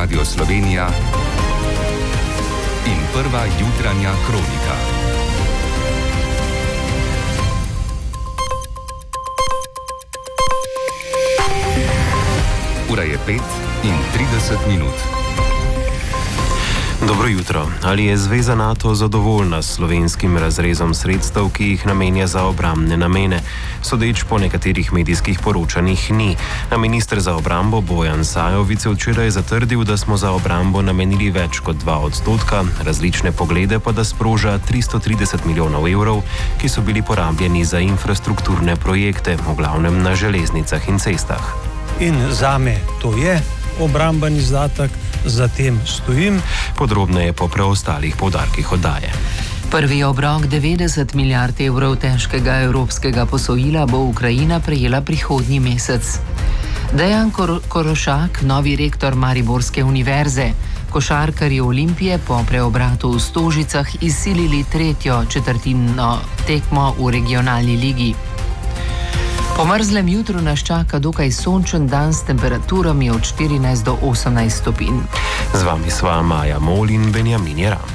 Radio Slovenija in prva jutranja kronika. Ura je 5:30. Dobro jutro. Ali je Zveza NATO zadovoljna s slovenskim razrezom sredstev, ki jih namenja za obrambne namene? Sodeč po nekaterih medijskih poročanjih ni. A minister za obrambo Bojan Sajovic je včeraj zatrdil, da smo za obrambo namenili več kot 2%, različne poglede pa da sproža 330 milijonov evrov, ki so bili porabljeni za infrastrukturne projekte, v glavnem na železnicah in cestah. In zame to je obramben izdatek, za tem stojim. Podrobneje po preostalih poudarkih oddaje. Prvi obrok 90 milijard evrov težkega evropskega posojila bo Ukrajina prejela prihodnji mesec. Dejan Korošak, novi rektor Mariborske univerze. Košarkarji Olimpije po preobratu v Stožicah izsilili tretjo četrtino tekmo v regionalni ligi. Po mrzlem jutru nas čaka dokaj sončen dan s temperaturami od 14 do 18 stopinj. Z vami sva Maja Mol in Benjamin Jeram.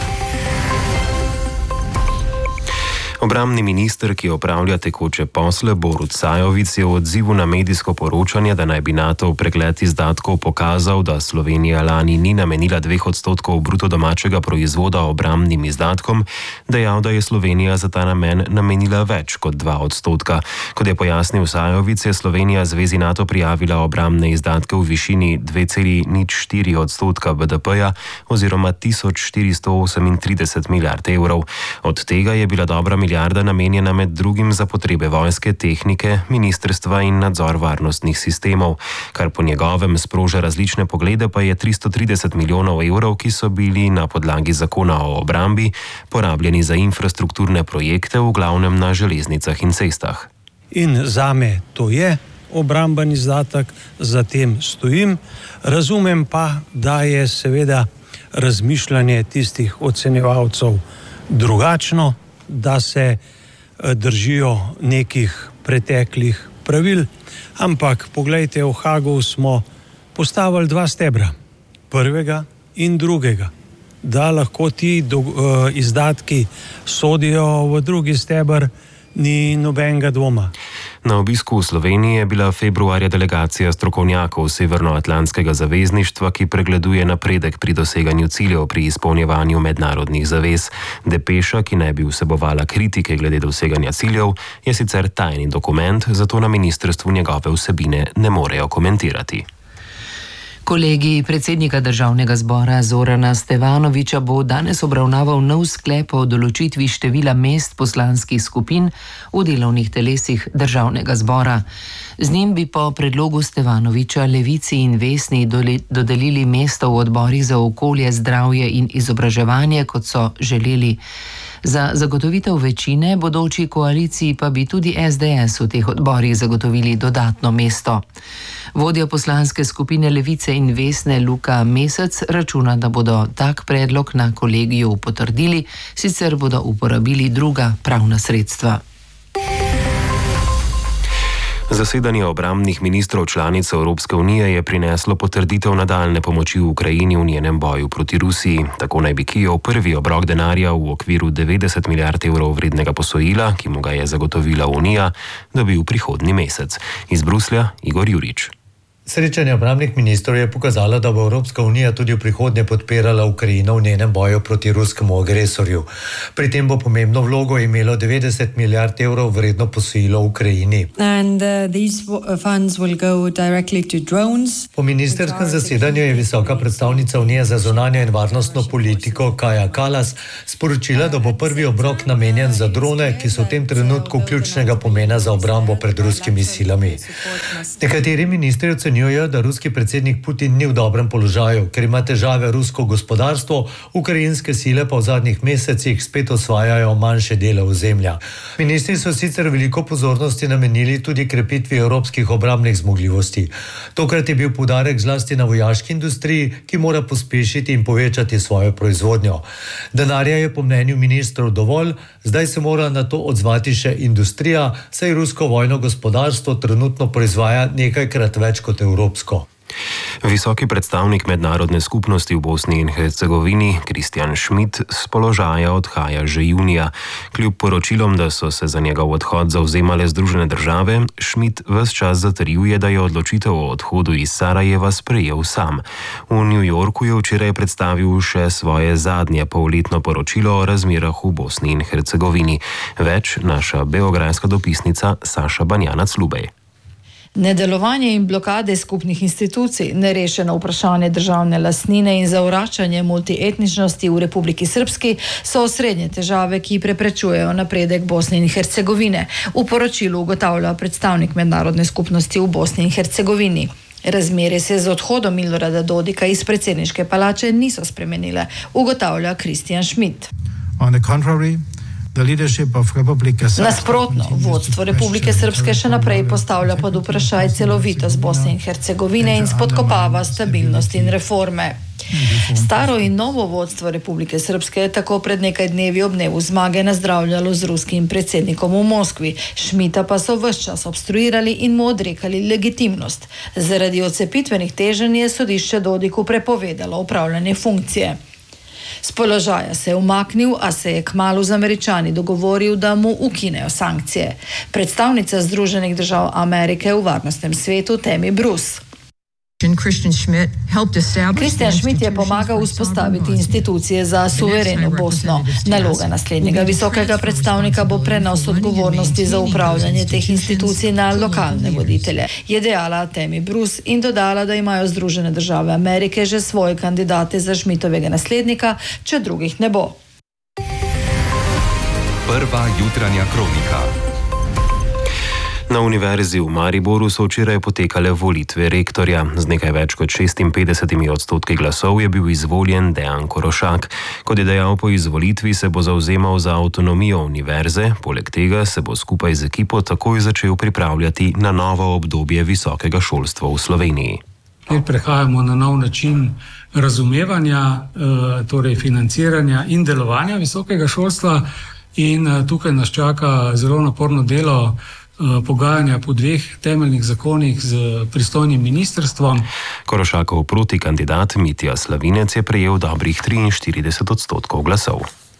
Obrambni minister, ki opravlja tekoče posle, Borut Sajovic, je v odzivu na medijsko poročanje, da naj bi NATO v pregled izdatkov pokazal, da Slovenija lani ni namenila 2% bruto domačega proizvoda obrambnim izdatkom, dejal, da je Slovenija za ta namen namenila več kot 2%. Kot je pojasnil Sajovic, je Slovenija Zvezi NATO prijavila obrambne izdatke v višini 2,04% BDP-ja oziroma 1438 milijard evrov. Od tega je bila dobra milijarda namenjena med drugim za potrebe vojske, tehnike, ministrstva in nadzor varnostnih sistemov. Kar po njegovem sproža različne poglede, pa je 330 milijonov evrov, ki so bili na podlagi zakona o obrambi porabljeni za infrastrukturne projekte, v glavnem na železnicah in cestah. In zame to je obramben izdatek, za tem stojim. Razumem pa, da je seveda razmišljanje tistih ocenjevalcev drugačno, da se držijo nekih preteklih pravil, ampak poglejte, v Hagu smo postavili 2 stebra, prvega in drugega, da lahko ti izdatki sodijo v drugi steber, ni nobenega dvoma. Na obisku v Sloveniji je bila februarja delegacija strokovnjakov Severnoatlantskega zavezništva, ki pregleduje napredek pri doseganju ciljev pri izpolnjevanju mednarodnih zavez. Depeša, ki naj bi vsebovala kritike glede doseganja ciljev, je sicer tajni dokument, zato na ministrstvu njegove vsebine ne morejo komentirati. Kolegij predsednika Državnega zbora Zorana Stevanovića bo danes obravnaval nov sklep o določitvi števila mest poslanskih skupin v delovnih telesih Državnega zbora. Z njim bi po predlogu Stevanovića Levici in Vesni dodelili mesto v odborih za okolje, zdravje in izobraževanje, kot so želeli. Za zagotovitev večine bodoči koaliciji pa bi tudi SDS v teh odborih zagotovili dodatno mesto. Vodja poslanske skupine Levice in Vesne Luka Mesec računa, da bodo tak predlog na kolegiju potrdili, sicer bodo uporabili druga pravna sredstva. Zasedanje obrambnih ministrov članic Evropske unije je prineslo potrditev nadaljne pomoči v Ukrajini v njenem boju proti Rusiji. Tako naj bi Kijev prvi obrok denarja v okviru 90 milijard evrov vrednega posojila, ki mu ga je zagotovila Unija, dobil prihodnji mesec. Iz Bruslja Igor Jurič. Srečanje obrambnih ministrov je pokazalo, da bo Evropska unija tudi v prihodnje podpirala Ukrajino v njenem boju proti ruskemu agresorju. Pri tem bo pomembno vlogo imelo 90 milijard evrov vredno posojilo v Ukrajini. Po ministerskem zasedanju je visoka predstavnica Unije za zunanjo in varnostno politiko Kaja Kallas sporočila, da bo prvi obrok namenjen za drone, ki so v tem trenutku ključnega pomena za obrambo pred ruskimi silami. Nekateri ministri ocenjujejo, da ruski predsednik Putin ni v dobrem položaju, ker ima težave rusko gospodarstvo, ukrajinske sile pa v zadnjih mesecih spet osvajajo manjše dele ozemlja. Ministri so sicer veliko pozornosti namenili tudi krepitvi evropskih obrambnih zmogljivosti. Tokrat je bil poudarek zlasti na vojaški industriji, ki mora pospešiti in povečati svojo proizvodnjo. Denarja je po mnenju ministrov dovolj, zdaj se mora na to odzvati še industrija, saj rusko vojno gospodarstvo trenutno proizvaja nekajkrat več kot evropsko. Visoki predstavnik mednarodne skupnosti v Bosni in Hercegovini Christian Schmidt z položaja odhaja že junija. Kljub poročilom, da so se za njegov odhod zavzemale Združene države, Schmidt ves čas zatrjuje, da je odločitev o odhodu iz Sarajeva sprejel sam. V New Yorku je včeraj predstavil še svoje zadnje polletno poročilo o razmerah v Bosni in Hercegovini. Več naša beograjska dopisnica Saša Banjanac-Lubej. Nedelovanje in blokade skupnih institucij, nerešeno vprašanje državne lastnine in zavračanje multietničnosti v Republiki Srpski so osrednje težave, ki preprečujejo napredek Bosne in Hercegovine. V poročilu ugotavlja predstavnik mednarodne skupnosti v Bosni in Hercegovini. Razmere se z odhodom Milorada Dodika iz predsedniške palače niso spremenile, ugotavlja Christian Schmidt. On the contrary, nasprotno, vodstvo Republike Srpske še naprej postavlja pod vprašaj celovitost Bosne in Hercegovine in spodkopava stabilnost in reforme. Staro in novo vodstvo Republike Srpske je tako pred nekaj dnevi ob dnevu zmage nazdravljalo z ruskim predsednikom v Moskvi. Schmidta pa so ves čas obstruirali in mu odrekali legitimnost. Zaradi odcepitvenih teženj je sodišče Dodiku prepovedalo opravljanje funkcije. Z položaja se je umaknil, a se je kmalu z Američani dogovoril, da mu ukinejo sankcije. Predstavnica Združenih držav Amerike v varnostnem svetu Tammy Bruce. Christian Schmidt je pomagal vzpostaviti institucije za suvereno Bosno. Naloga naslednjega visokega predstavnika bo prenos odgovornosti za upravljanje teh institucij na lokalne voditelje, je dejala Tammy Bruce in dodala, da imajo Združene države Amerike že svoje kandidate za Schmidtovega naslednika, če drugih ne bo. Prva jutranja kronika. Na Univerzi v Mariboru so včeraj potekale volitve rektorja. Z nekaj več kot 56% glasov je bil izvoljen Dejan Korošak. Kot je dejal, po izvolitvi se bo zavzemal za avtonomijo univerze, poleg tega se bo skupaj z ekipo takoj začel pripravljati na novo obdobje visokega šolstva v Sloveniji. Prehajamo na nov način razumevanja, torej financiranja in delovanja visokega šolstva in tukaj nas čaka zelo naporno delo, pogajanja po dveh temeljnih zakonih z pristojnim ministrstvom. Korošakov protikandidat Mitja Slavinec je prejel dobrih 43% glasov.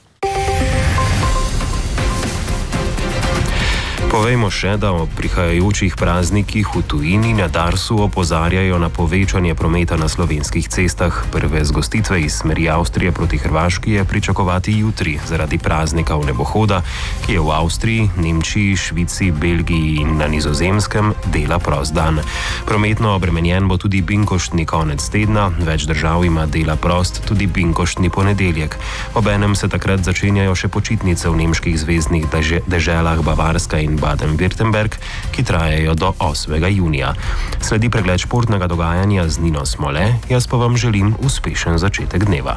Povejmo še, da ob prihajajočih praznikih v tujini na Darsu opozarjajo na povečanje prometa na slovenskih cestah. Prve zgostitve iz smeri Avstrije proti Hrvaški je pričakovati jutri zaradi praznika vnebohoda, ki je v Avstriji, Nemčiji, Švici, Belgiji in na Nizozemskem dela prost dan. Prometno obremenjen bo tudi binkoštni konec tedna, več držav ima dela prost tudi binkoštni ponedeljek. Obenem se takrat začenjajo še počitnice v nemških zvezdnih deželah Bavarska in Baden-Württemberg, ki trajajo do 8. junija. Sledi pregled športnega dogajanja z Nino Smole, jaz pa vam želim uspešen začetek dneva.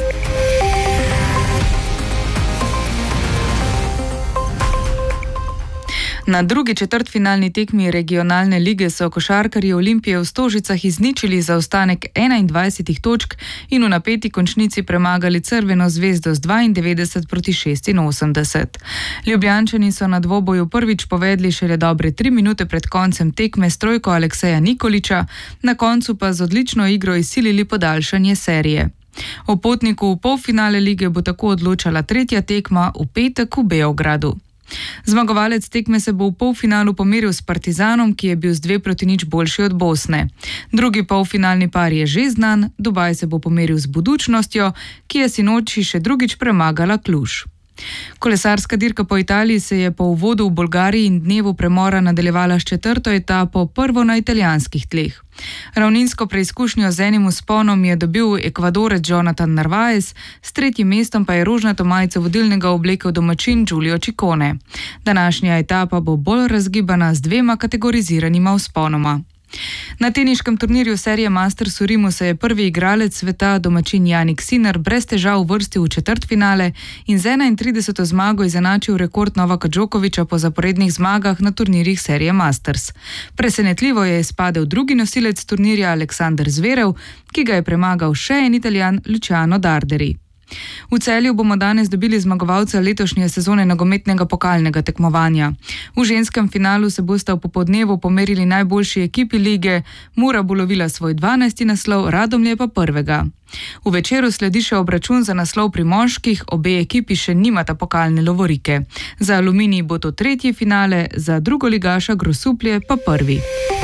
Na drugi četrtfinalni tekmi regionalne lige so košarkarji Olimpije v Stožicah izničili zaostanek 21 točk in v napeti končnici premagali Crveno zvezdo z 92-86. Ljubljančani so na dvoboju prvič povedli šele dobre 3 minute pred koncem tekme s trojko Alekseja Nikoliča, na koncu pa z odlično igro izsilili podaljšanje serije. O potniku v polfinale lige bo tako odločala tretja tekma v petek v Beogradu. Zmagovalec tekme se bo v polfinalu pomeril s Partizanom, ki je bil z 2-0 boljši od Bosne. Drugi polfinalni par je že znan, Dubaj se bo pomeril z Budućnostjo, ki je sinoči še drugič premagala Kluž. Kolesarska dirka po Italiji se je po uvodu v Bolgariji in dnevu premora nadaljevala s 4. etapo, prvo na italijanskih tleh. Ravninsko preizkušnjo z enim vzponom je dobil Ekvadorec Jonathan Narvaez, s 3. mestom pa je rožnato majico vodilnega oblekel domačin Giulio Ciccone. Današnja etapa bo bolj razgibana z 2 kategoriziranima vzponoma. Na teniškem turnirju serije Masters v Rimu se je prvi igralec sveta, domačin Jannik Sinner, brez težav uvrstil v četrtfinale in z 31. zmago izenačil rekord Novaka Djokovića po zaporednih zmagah na turnirjih serije Masters. Presenetljivo je izpadel drugi nosilec turnirja Aleksander Zverev, ki ga je premagal še en Italijan Luciano Darderi. V Celju bomo danes dobili zmagovalca letošnje sezone nogometnega pokalnega tekmovanja. V ženskem finalu se bosta v popoldnevu pomerili najboljši ekipi lige, Mura bo lovila svoj 12. naslov, Radomlje pa prvega. V večeru sledi še obračun za naslov pri moških, obe ekipi še nimata pokalne lovorike. Za Aluminij bo to tretji finale, za drugoligaša Grosuplje pa prvi.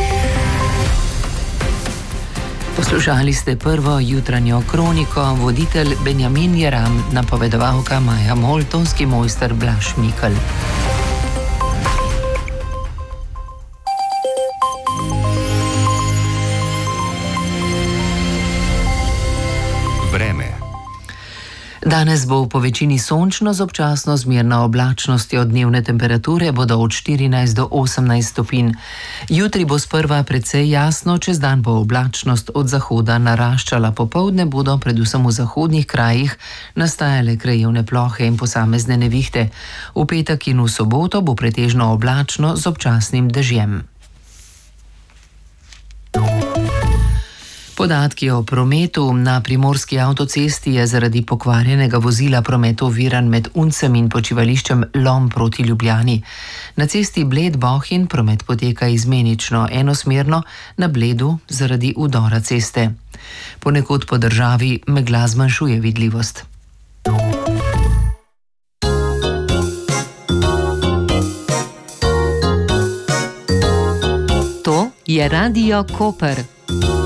Poslušali ste prvo jutranjo kroniko, voditelj Benjamin Jeram, napovedovalka Maja Mol, tonski mojster Blaž Mikl. Vreme. Danes bo po večini sončno z občasno zmerno oblačnostjo, dnevne temperature bodo od 14 do 18 stopinj. Jutri bo sprva precej jasno, čez dan bo oblačnost od zahoda naraščala, popoldne bodo predvsem v zahodnih krajih nastajale krajevne plohe in posamezne nevihte. V petek in v soboto bo pretežno oblačno z občasnim dežjem. Podatki o prometu. Na primorski avtocesti je zaradi pokvarjenega vozila promet oviran med Uncem in počivališčem Lom proti Ljubljani. Na cesti Bled-Bohinj promet poteka izmenično enosmerno, na Bledu zaradi udora ceste. Ponekod po državi megla zmanjšuje vidljivost. To je Radio Koper.